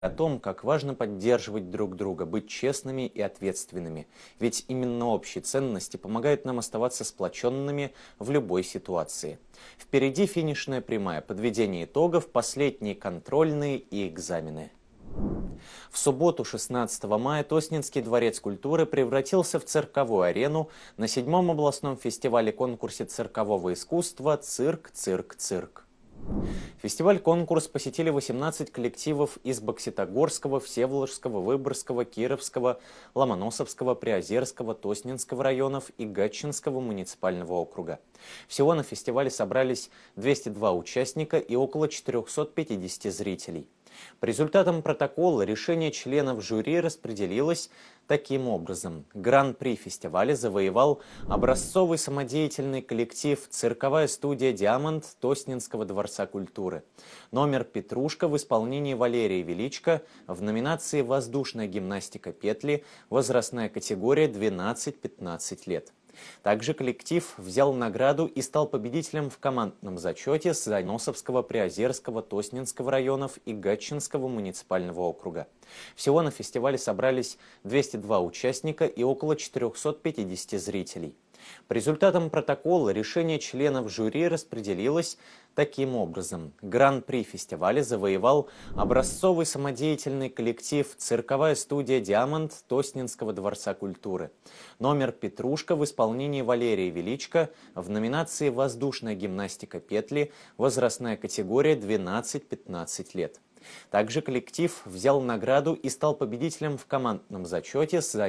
о том, как важно поддерживать друг друга, быть честными и ответственными. Ведь именно общие ценности помогают нам оставаться сплоченными в любой ситуации. Впереди финишная прямая, подведение итогов, последние контрольные и экзамены. В субботу, 16 мая, Тоснинский дворец культуры превратился в цирковую арену на 7-м областном фестивале-конкурсе циркового искусства «Цирк, цирк, цирк». Фестиваль-конкурс посетили 18 коллективов из Бокситогорского, Всеволожского, Выборгского, Кировского, Ломоносовского, Приозерского, Тоснинского районов и Гатчинского муниципального округа. Всего на фестивале собрались 202 участника и около 450 зрителей. По результатам протокола решение членов жюри распределилось таким образом. Гран-при фестиваля завоевал образцовый самодеятельный коллектив «Цирковая студия «Диамант» Тоснинского дворца культуры. Номер «Петрушка» в исполнении Валерия Величко в номинации «Воздушная гимнастика петли», возрастная категория 12-15 лет. Также коллектив взял награду и стал победителем в командном зачете с Заносовского, Приозерского, Тоснинского районов и Гатчинского муниципального округа. Всего на фестивале собрались 202 участника и около 450 зрителей. По результатам протокола решение членов жюри распределилось таким образом. Гран-при фестиваля завоевал образцовый самодеятельный коллектив «Цирковая студия «Диамант» Тоснинского дворца культуры. Номер «Петрушка» в исполнении Валерия Величко в номинации «Воздушная гимнастика петли», возрастная категория 12-15 лет. Также коллектив взял награду и стал победителем в командном зачете с